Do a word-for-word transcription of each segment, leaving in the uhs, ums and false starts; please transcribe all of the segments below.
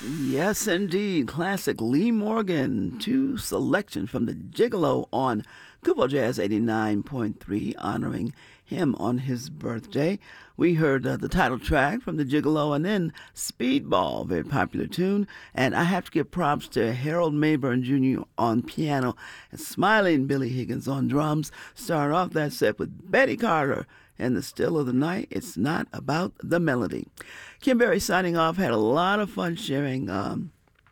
Yes, indeed. Classic Lee Morgan. Two selection from the Gigolo on Kubo Jazz eighty-nine point three, honoring him on his birthday. We heard uh, the title track from the Gigolo and then Speedball, very popular tune. And I have to give props to Harold Mayburn Junior on piano and Smiling Billy Higgins on drums. Start off that set with Betty Carter and The Still of the Night. It's not about the melody. Kim Berry signing off. Had a lot of fun sharing um,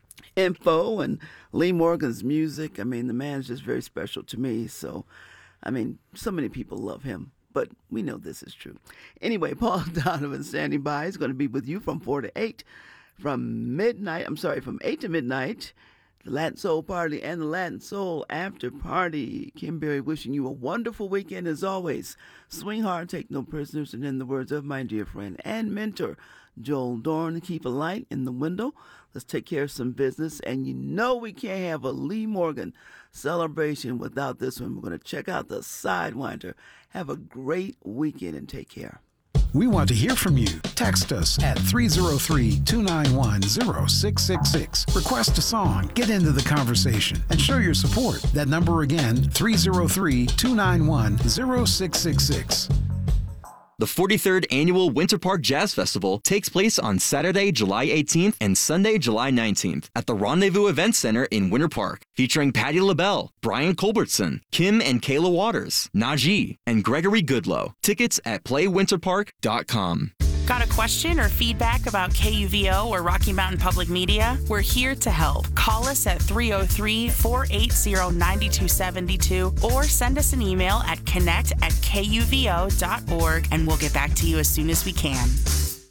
info and Lee Morgan's music. I mean, the man's just very special to me. So, I mean, so many people love him, but we know this is true. Anyway, Paul Donovan standing by. He's going to be with you from four to eight, from midnight, I'm sorry, from eight to midnight. The Latin Soul Party and the Latin Soul After Party. Kim Berry wishing you a wonderful weekend as always. Swing hard, take no prisoners, and in the words of my dear friend and mentor, Joel Dorn, keep a light in the window. Let's take care of some business. And you know we can't have a Lee Morgan celebration without this one. We're going to check out the Sidewinder. Have a great weekend and take care. We want to hear from you. Text us at three oh three, two nine one, oh six six six. Request a song, get into the conversation, and show your support. That number again, three oh three, two nine one, oh six six six. The forty-third Annual Winter Park Jazz Festival takes place on Saturday, July eighteenth and Sunday, July nineteenth at the Rendezvous Event Center in Winter Park, featuring Patti LaBelle, Brian Culbertson, Kim and Kayla Waters, Najee, and Gregory Goodlow. Tickets at play winter park dot com. Got a question or feedback about K U V O or Rocky Mountain Public Media? We're here to help. Call us at three oh three, four eight oh, nine two seven two or send us an email at connect at K U V O dot org and we'll get back to you as soon as we can.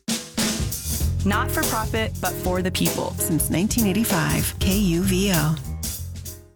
Not for profit, but for the people. Since nineteen eighty-five, K U V O.